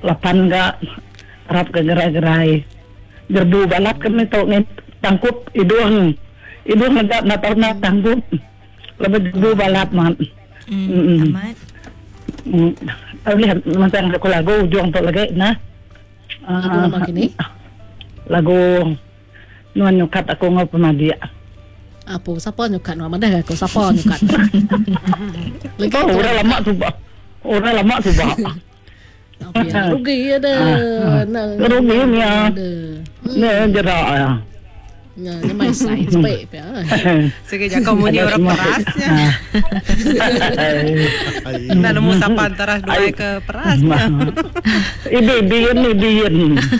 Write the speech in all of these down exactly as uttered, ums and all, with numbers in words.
lapan ga rap ke gerai-gerai gerbu balap kami to ngit tangkup idung idung naga na taw na tangkup lebih gerbu balap man mm, amat mm, tahu lihat macam aku lagu juang to lagi nah lagu nama kini lagu nuan nyukat aku ngau pemadia apa siapa nyukat nama dah aku siapa nyukat lagi oh, orang lama tu bah orang lama tu bah ya, rugi ada nah rugi ni ya ni jerak ya ya ni mai sai spek ya sige kau muni orang perasnya nak nemu sapa antara dua ke perasnya ibu bian bian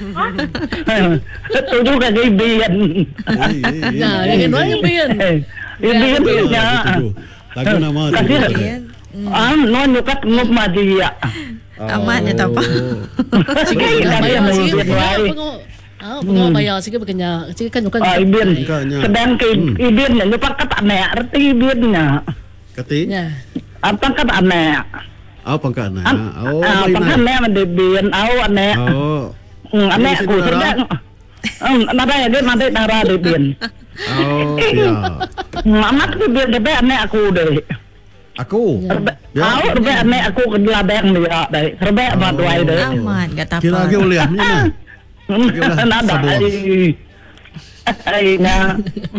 tu juga gay bian nah yang mana bian bian ya lagu nama tu ah non nyukat ngup madia amatnya tak apa sige bayar sige ah pengawa bayar sige berkenya sige kan nyukat ah ibin sedang ke ibin nya nyukat kat anak arti ibinnya kati apa kat anak oh pangkat anak oh pangkat anak mendebin au anak oh anak ku sedang nada ya dia nanti nara debin oh siap anak debin debin anak aku deh aku au debin anak aku ke ladang dia deh serba baduai deh amat enggak apa kira lagi uliahnya nah nada ai ai na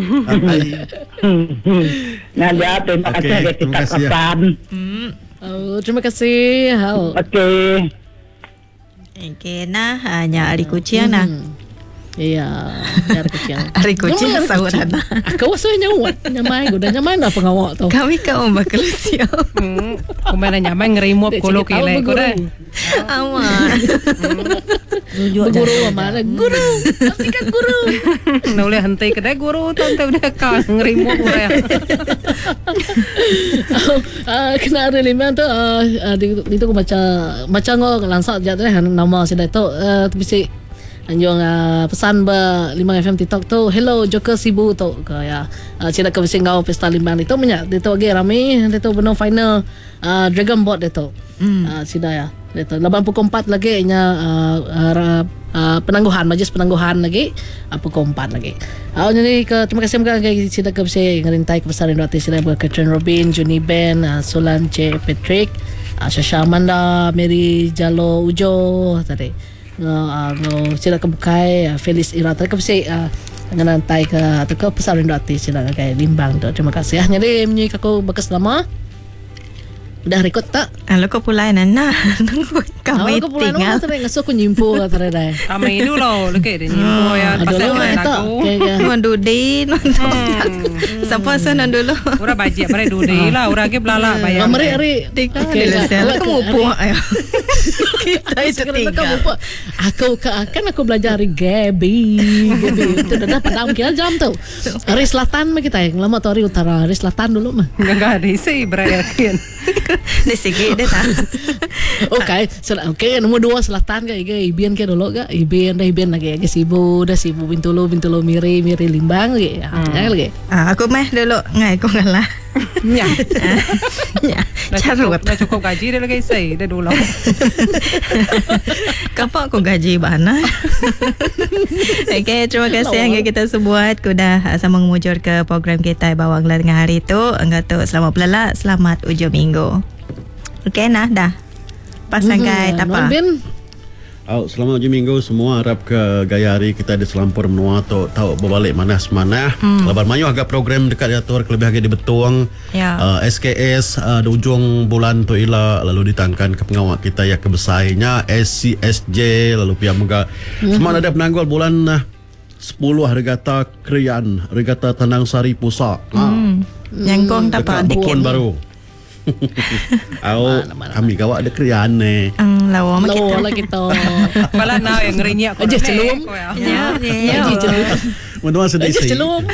nah dia terima kasih kita kapan oh terima kasih hao okey okey nah hanya hari kucing nah iya hari kucing hari kucing sauran aku rasa nyawat nyamai udah nyamai dah pengawak tu kami kau bakal siap kumana nyamai ngerimop kolo kile ko dah amat guru mana guru hentikan guru nak boleh henti kedai guru tu henti udah kau ngerimop boleh ah kena ada lima tu di itu aku baca baca ngok langsak jat dah nama sedai tu bisa anjung uh, pesan ba Limbang F M TikTok tu hello Joker Sibu tu kaya uh, cina ke Singau pesta Limbang itu banyak dia tu lagi ramai dia tu benar final uh, Dragon Boat dia tu mm. uh, sida ya dia tu lapan pukul empat lagi nya uh, uh, uh, penangguhan majlis penangguhan lagi uh, pukul empat lagi uh, jadi ke terima kasih mereka lagi sida ke bisa ngerintai ke besar Indo artis sila Catherine Robin Juni Ben uh, Solan C Patrick uh, Shasha Amanda Mary Jalo Ujo tadi Uh, no sila kebukai uh, Felis Ira tadi kasi uh, nganantai ke atau ke pesar Indo artis sila kay Limbang tu terima kasih ah nyali menyi aku bekas lama udah record tak alo ko pulai na na kami tinggal tadi ngaso ko nyimpo tadi dah kami dulu lagi dia nyimpo ya pasal aku non dudi non siapa sana dulu ora bajet bare dudi lah ora ke belala bayar mari hari okey kamu puak ayo kita itu tinggal aku kan aku belajar dari Gaby Gaby itu dah padang kira jam tu hari selatan mah kita yang lama tu hari utara hari selatan dulu mah enggak ada isi berakhir ni sige deh tak okay sel okay nombor dua selatan ke ke Ibian ke dulu ke Ibian dah Ibian lagi ke Sibu dah Sibu Bintulu Bintulu Miri Miri Limbang lagi ah lagi ah aku mah dulu ngai aku ngalah nya nya carut dah cukup gaji dia lagi saya dah dulu kapan aku gaji bana okay terima kasih yang kita sebuat kuda sama mengujur ke program kita bawang dengan hari itu enggak tu selamat belala selamat ujung minggu okay nah dah pasang guide apa Oh, selamat ujung minggu semua. Harap ke gaya hari kita ada selampur menua tu tahu berbalik manas-manah. Hmm. Lebar mayu agak program dekat diatur kelebih agak di Betuang. Ya. Uh, S K S uh, di ujung bulan tu ila lalu ditangkan ke pengawal kita yang kebesainya S C S J lalu pihak mega. Hmm. Semua ada penanggul bulan uh, sepuluh regata Krian, regata Tanang Sari Pusat. Hmm. Ah. Yang kong dapat dikit baru. Au kami gawak ada krian ni. Ang lawa mak kita. Lawa lah kita. Malah na yang ngerinyak ko. Aja celum. Ya, ya. Aja celum. Menua sedih. Aja celum.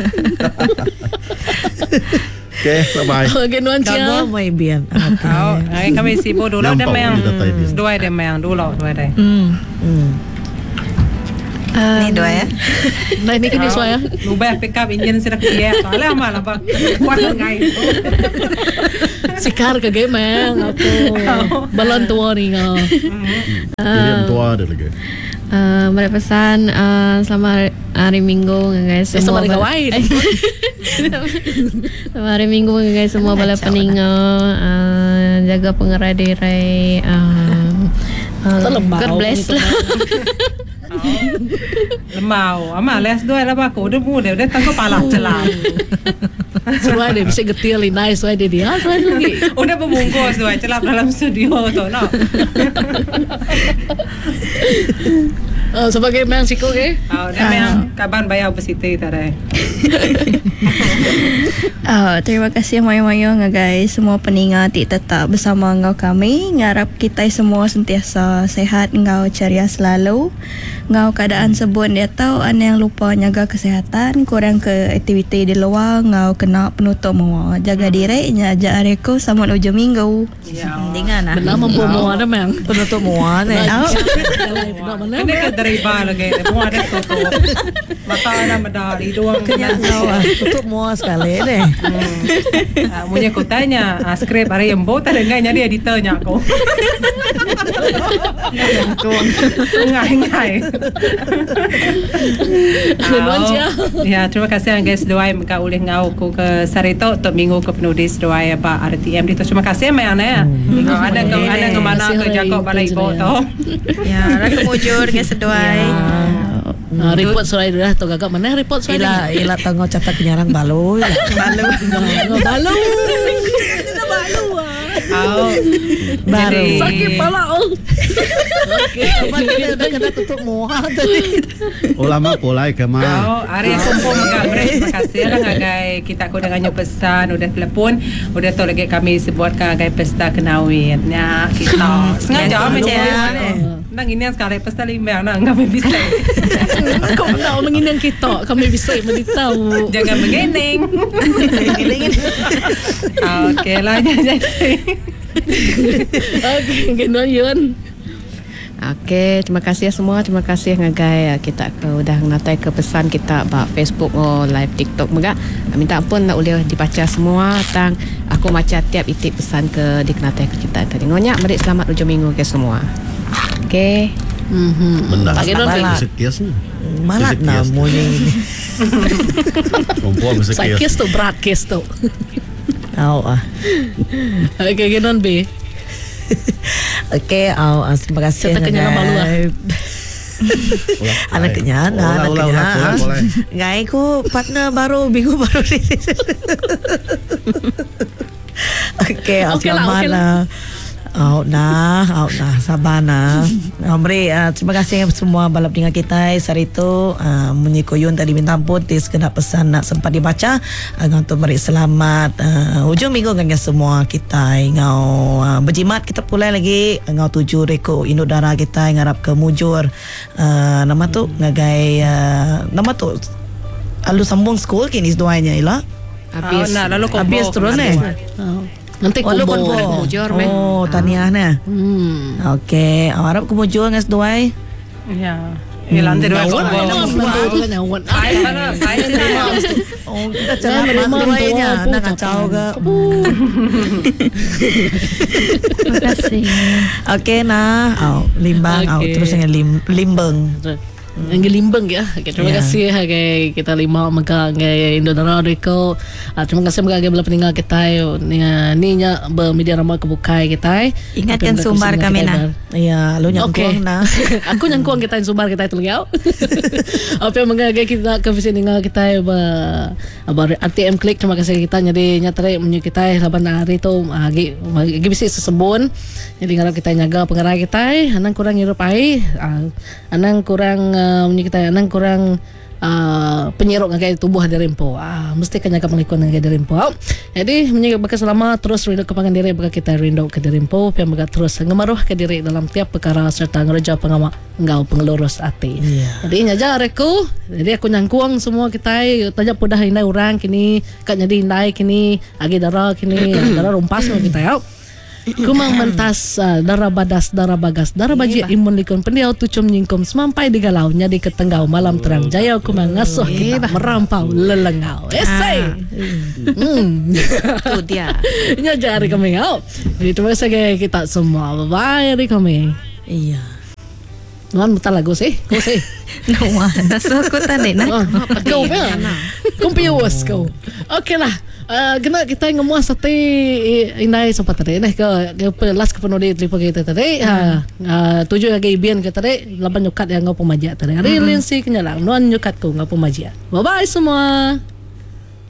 Okay, bye. Okay, nuan cia. Kamu mai bian. Oh, ay kami sibo dulu ada mayang. Dua ada mayang dulu, dua ada. Hmm. Hmm. Ni dua ya. Nah ini kini suaya. Lubah pick up engine sila kaya. Soalnya malah bang. Kuat ngai. Sikar ke game yang aku balon tua ni ngau. Pilihan tua ada lagi. Uh, berpesan uh, selamat hari Minggu guys Eh, semua. selamat kawain. Selamat hari Minggu guys semua bala peninga uh, jaga pengerai diri uh, uh, Terlembau God bless ni lah. Lemau. Ama les dua lah bako. Udah muda. Udah tangkap palak celah. Suai dia bisa getil linai suai dia dia suai lagi. Udah membungkus dua celap dalam studio tu, no. Uh, sebagai memang siko ke? Oh, dah memang kaban bayar pesiti tadi. Oh, terima kasih mayo-mayo nga guys. Semua peningat tetap bersama ngau kami. Ngarap kita semua sentiasa sehat, ngau ceria selalu. Ngau keadaan sebun dia tahu ane yang lupa jaga kesehatan, kurang ke aktiviti di luar, ngau kena penutup semua. Jaga diri, nyaja areko sama ujung minggu. Ya. Dengan ah. Benar membawa ada memang. Penutup mua ni. Kena ke deriba lagi. Semua ada tutup. Mata ada medali doang. Kenyang kau ah. Tutup mua sekali ni. Ah, Munya ko tanya, ah, skrip hari yang bau tak dengar jadi editornya aku. Ngai-ngai. Ya, terima kasih guys doai maka ulih ngau ko ke Sarito untuk minggu ke penudis doai ba R T M itu. Terima kasih mai ana. Minggu ada ke ada ke mana ke Jakob balai ibu tu. Ya, raka mujur guys seduai. Uh, report suai dah tu gagak mana report suai Ila ila tengok catat kenyarang balu. Balu. balu Oh. Baru. Jadi- sakit pala oh. Okey. Apa dia dah kena tutup mua tadi. Ulama polai ke Oh, mah. hari yang kumpul maka break. Terima kasih lah ngagai kita ko dengan pesan udah telepon, udah tu lagi kami sebuat ngagai pesta kenawin. Ya, kita sengaja macam ni. Nang ini sekali pesta lima nang kami bisa. Kau tahu menginang kita kami bisa menitahu. Jangan mengeneng. Okey lah jadi. Okey, kena yun. Okey, terima kasih semua. Terima kasih ngagai kita ke udah ngatai ke pesan kita ba Facebook oh live TikTok juga. Minta ampun nak boleh dibaca semua tang aku macam tiap itik pesan ke dikenatai ke kita tadi. Ngonyak beri selamat ujung minggu ke semua. Okey. Mhm. Benda. Tak kira Balak. Sekias ni. Malat Sekias. namunya ini. Perempuan Saya sekias. kes tu berat kes tu. Au ah. Okey, kena B. Okey, au ah, terima kasih. Serta kenyang malu ah. Anak kenyang, Ulah, anak ulah, ulah, kenyang. ulah, ulah. Ngai ku partner baru minggu baru ni. Okey, au Okey lah, selamat okey lah. lah. Out nah, out nah, sabar nah. Amri, uh, terima kasih semua balap dengan kita Sarito. Uh, Munyi koyun tadi minta ampun tis kena pesan nak sempat dibaca. Uh, untuk beri selamat uh, ujung minggu dengan semua kita ngau uh, berjimat kita pulai lagi ngau tuju reko induk darah kita ngarap ke mujur. Uh, nama tu ngagai uh, nama tu alu sambung school kini seduanya ila. Oh, Habis. nak lalu combo. Habis terus ni. Oh. Nanti Oh, lu combo. konvo. Mujur, meh. Oh, tahniah nah. Hmm. Okey, harap kemujur ngas duai. Ya. Ya lantai dua Awak combo. nak bantu kan awak. Baik mana? Baik terima. Oh, kita Nah, celah nerima mak duainya. untuk Nak apa, kacau ke? Terima kasih. Okey nah. Au, limbang au Okey. terus dengan lim, limbang. Yang limbang ya. Okay, terima Ya. kasih okay, kita lima maka ngai Indonara Rico. Uh, terima kasih maka bela peninggal kita ni ni nya bermedia ramai kebukai kita. Ingatkan sumber kami nah. Ya, lu Okey. nyangkong nah. Aku nyangkong kita sumber kita itu lagi. Apa yang mengagai kita ke visi dengan kita ba ba R T M klik terima kasih kita jadi nyatare menyu kita laban hari tu agi agi bisi sesebun. Jadi ngarap kita nyaga pengerai kita anang kurang hirup ai anang kurang uh, menyu kita anang kurang uh, penyerok ngagai tubuh dari rempo. Ah mesti kan nyaga melikun ngagai dari rempo. Jadi menyu baka selama terus rindu kepangan diri baka kita rindu ke diri rempo pian baka terus ngemaruh ke diri dalam tiap perkara serta ngereja pengamak engau pengelurus ati. Ya. Jadi nyaja reku. Jadi aku nyangkuang semua kita tanya pudah hindai orang kini kat jadi hindai kini agi darah kini darah rumpas semua kita ya. Kumang mentas uh, darah badas darah bagas darah baji imun likun pendiau tucum nyingkum semampai di galau nyadi ketenggau malam terang jaya kumang ngasuh kita merampau lelengau. Esai. Hmm. Itu dia. Nya jari kami ngau. Terima kasih kita semua. Bye bye kami. Iya. Nuan muta lagu sih. Kau sih. Nawa, nasa ko tani na. Oh, kau pa. Kung piwas kau. Okay lah. Uh, kena kita ngomong sate inay sa patare nah ke ke last ke penodi tripo kita tadi ha uh, tujuh lagi bian kita tadi laban nyukat yang ngau pemaja tadi rilin si kenyalang nuan nyukat ko ngau pemaja. Bye bye semua.